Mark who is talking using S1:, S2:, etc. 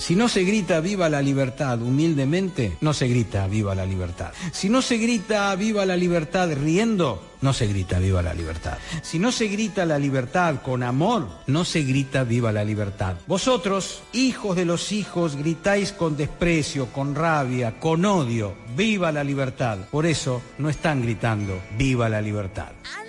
S1: Si no se grita viva la libertad humildemente, no se grita viva la libertad. Si no se grita viva la libertad riendo, no se grita viva la libertad. Si no se grita la libertad con amor, no se grita viva la libertad. Vosotros, hijos de los hijos, gritáis con desprecio, con rabia, con odio, viva la libertad. Por eso no están gritando viva la libertad.